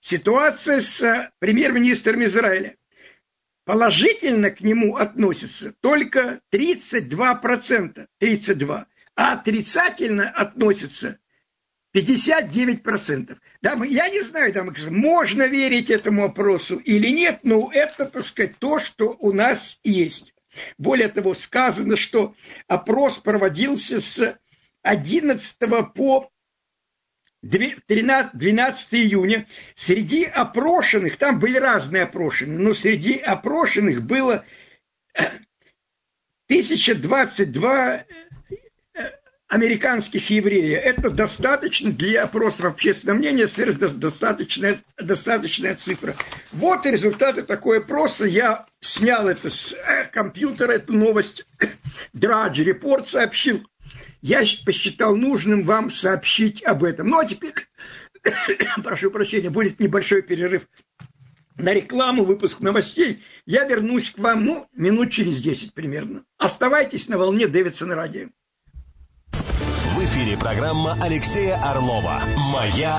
Ситуация с премьер-министром Израиля. Положительно к нему относятся только 32%, 32%, а отрицательно относятся 59%. Я не знаю, дамы и господа, можно верить этому опросу или нет, но это, так сказать, то, что у нас есть. Более того, сказано, что опрос проводился с 11 по 12 июня. Среди опрошенных, там были разные опрошенные, но среди опрошенных было 1022 американских евреев. Это достаточно для опросов общественного мнения, достаточная цифра. Вот результаты такой опроса. Я снял это с компьютера, эту новость. Drudge Report сообщил. Я посчитал нужным вам сообщить об этом. Ну, а теперь, прошу прощения, будет небольшой перерыв на рекламу, выпуск новостей. Я вернусь к вам, минут через 10 примерно. Оставайтесь на волне Дэвидсон радио. В эфире программа Алексея Орлова «Моя